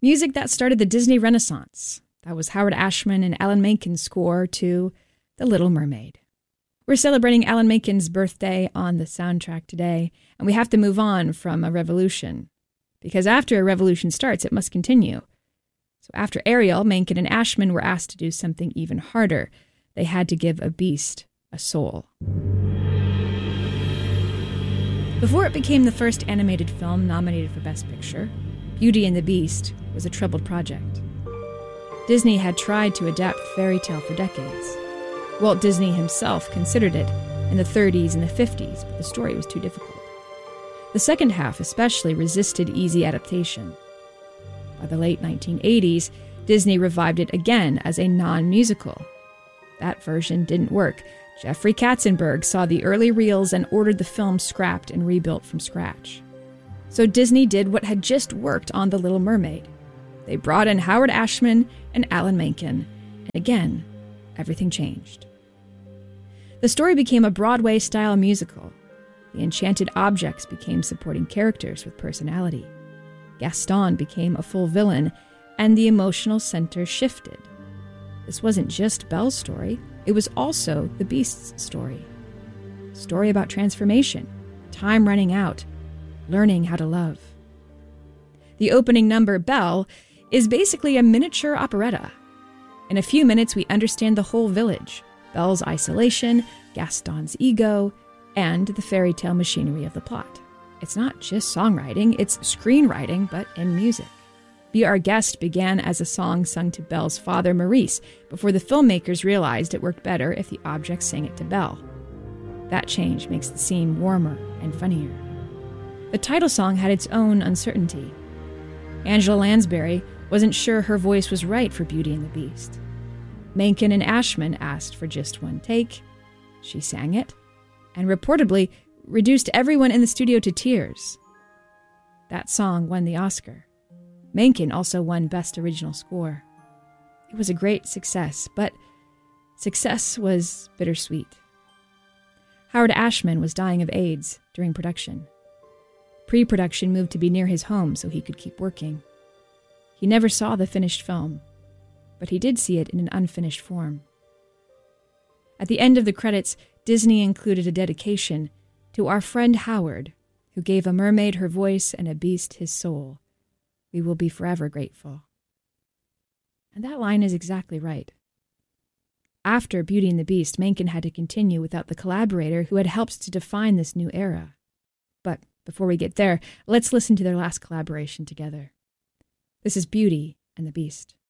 Music that started the Disney Renaissance. That was Howard Ashman and Alan Menken's score to The Little Mermaid. We're celebrating Alan Menken's birthday on the soundtrack today, and we have to move on from a revolution. Because after a revolution starts, it must continue. So after Ariel, Menken and Ashman were asked to do something even harder. They had to give a beast a soul. Before it became the first animated film nominated for Best Picture, Beauty and the Beast was a troubled project. Disney had tried to adapt fairy tale for decades. Walt Disney himself considered it in the 30s and the 50s, but the story was too difficult. The second half especially resisted easy adaptation. By the late 1980s, Disney revived it again as a non-musical. That version didn't work. Jeffrey Katzenberg saw the early reels and ordered the film scrapped and rebuilt from scratch. So Disney did what had just worked on The Little Mermaid. They brought in Howard Ashman and Alan Menken, and again, everything changed. The story became a Broadway-style musical. The enchanted objects became supporting characters with personality. Gaston became a full villain, and the emotional center shifted. This wasn't just Belle's story, it was also the Beast's story. A story about transformation, time running out, learning how to love. The opening number, Belle, is basically a miniature operetta. In a few minutes, we understand the whole village, Belle's isolation, Gaston's ego, and the fairy tale machinery of the plot. It's not just songwriting, it's screenwriting, but in music. Be Our Guest began as a song sung to Belle's father, Maurice, before the filmmakers realized it worked better if the objects sang it to Belle. That change makes the scene warmer and funnier. The title song had its own uncertainty. Angela Lansbury wasn't sure her voice was right for Beauty and the Beast. Menken and Ashman asked for just one take. She sang it, and reportedly reduced everyone in the studio to tears. That song won the Oscar. Menken also won Best Original Score. It was a great success, but success was bittersweet. Howard Ashman was dying of AIDS during production. Pre-production moved to be near his home so he could keep working. He never saw the finished film, but he did see it in an unfinished form. At the end of the credits, Disney included a dedication to our friend Howard, who gave a mermaid her voice and a beast his soul. We will be forever grateful. And that line is exactly right. After Beauty and the Beast, Menken had to continue without the collaborator who had helped to define this new era. But before we get there, let's listen to their last collaboration together. This is Beauty and the Beast.